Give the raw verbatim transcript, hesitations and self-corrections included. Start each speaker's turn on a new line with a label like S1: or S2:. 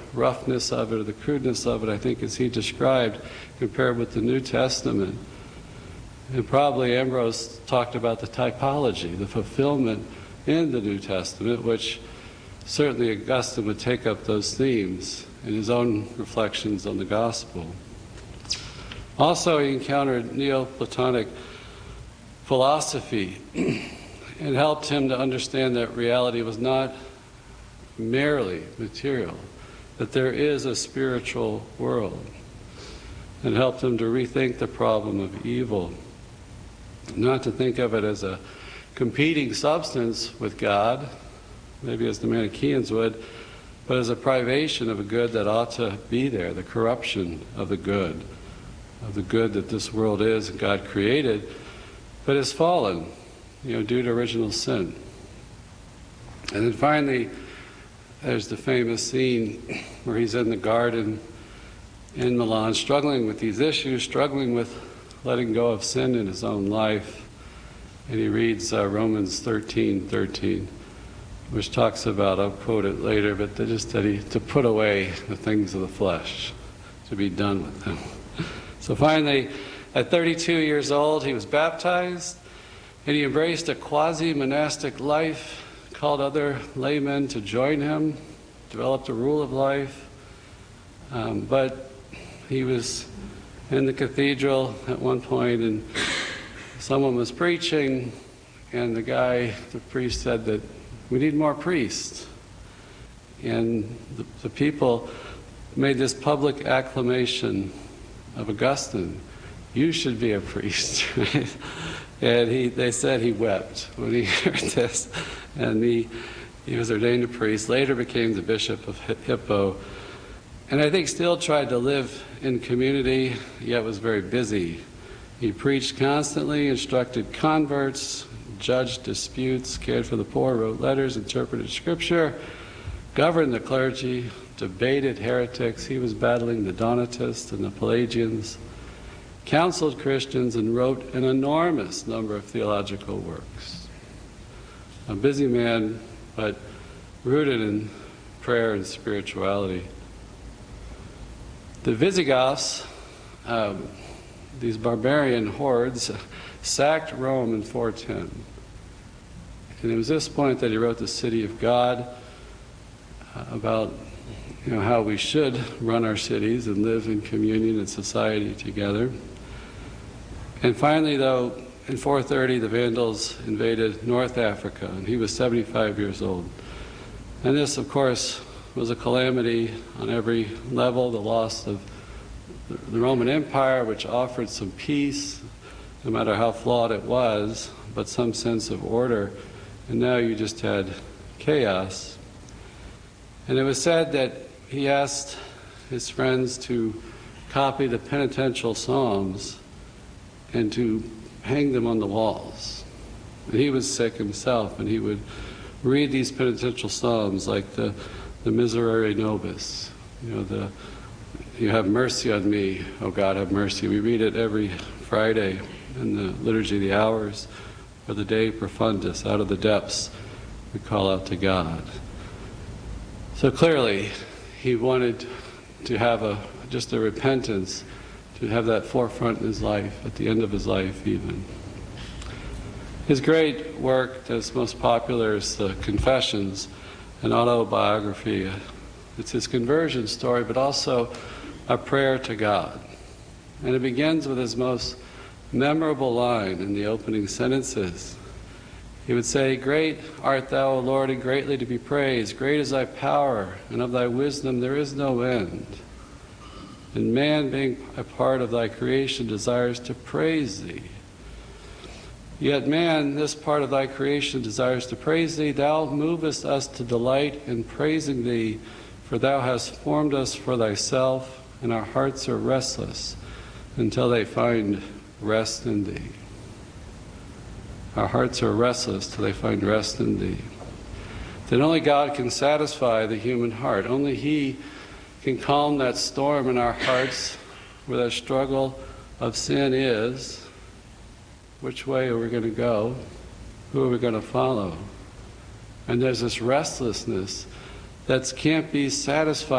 S1: roughness of it or the crudeness of it, I think, as he described, compared with the New Testament. And probably Ambrose talked about the typology, the fulfillment in the New Testament, which certainly Augustine would take up those themes in his own reflections on the Gospel. Also, he encountered Neoplatonic philosophy and helped him to understand that reality was not merely material, that there is a spiritual world, and helped him to rethink the problem of evil, not to think of it as a competing substance with God, maybe as the Manichaeans would, but as a privation of a good that ought to be there, the corruption of the good, of the good that this world is and God created, but has fallen, you know, due to original sin. And then finally, there's the famous scene where he's in the garden in Milan, struggling with these issues, struggling with letting go of sin in his own life. And he reads uh, Romans thirteen thirteen, which talks about, I'll quote it later, but just that he, to put away the things of the flesh, to be done with them. So finally, at thirty-two years old, he was baptized, and he embraced a quasi-monastic life, called other laymen to join him, developed a rule of life. Um, but he was in the cathedral at one point, and someone was preaching, and the guy, the priest, said that we need more priests. And the, the people made this public acclamation of Augustine, you should be a priest. And he, they said he wept when he heard this. And he, he was ordained a priest, later became the bishop of Hippo, and I think still tried to live in community, yet was very busy. He preached constantly, instructed converts, judged disputes, cared for the poor, wrote letters, interpreted scripture, governed the clergy, debated heretics. He was battling the Donatists and the Pelagians, counseled Christians, and wrote an enormous number of theological works. A busy man, but rooted in prayer and spirituality. The Visigoths, um, these barbarian hordes, sacked Rome in four ten. And it was this point that he wrote The City of God, uh, about you know, how we should run our cities and live in communion and society together. And finally, though, in four thirty, the Vandals invaded North Africa, and he was seventy-five years old. And this, of course, was a calamity on every level, the loss of the Roman Empire, which offered some peace, no matter how flawed it was, but some sense of order. And now you just had chaos. And it was said that he asked his friends to copy the penitential psalms and to hang them on the walls. And he was sick himself, and he would read these penitential psalms like the, the Miserere Nobis, you know, the you have mercy on me, O God, have mercy. We read it every Friday in the Liturgy of the Hours, or the Dei Profundis, out of the depths we call out to God. So clearly, he wanted to have a just a repentance, to have that forefront in his life, at the end of his life even. His great work that's most popular is the Confessions, an autobiography. It's his conversion story, but also a prayer to God. And it begins with his most memorable line in the opening sentences. He would say, "Great art thou, O Lord, and greatly to be praised. Great is thy power, and of thy wisdom there is no end. And man, being a part of thy creation, desires to praise thee. Yet man, this part of thy creation, desires to praise thee. Thou movest us to delight in praising thee, for thou hast formed us for thyself, and our hearts are restless until they find rest in thee." Our hearts are restless till they find rest in thee. That only God can satisfy the human heart. Only He can calm that storm in our hearts where that struggle of sin is. Which way are we going to go? Who are we going to follow? And there's this restlessness that can't be satisfied